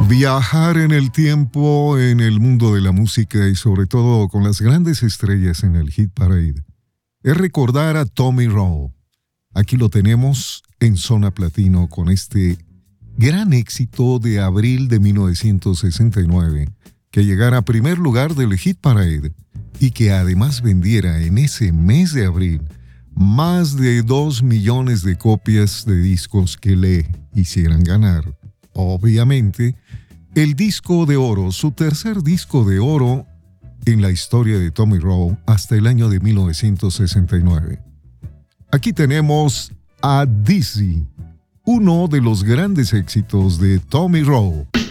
Viajar en el tiempo, en el mundo de la música y sobre todo con las grandes estrellas en el Hit Parade, es recordar a Tommy Rowe. Aquí lo tenemos en Zona Platino con este gran éxito de abril de 1969, que llegara a primer lugar del Hit Parade y que además vendiera en ese mes de abril más de 2 millones de copias de discos que le hicieran ganar, obviamente, el disco de oro, su tercer disco de oro en la historia de Tommy Rowe hasta el año de 1969. Aquí tenemos a Dizzy, uno de los grandes éxitos de Tommy Rowe.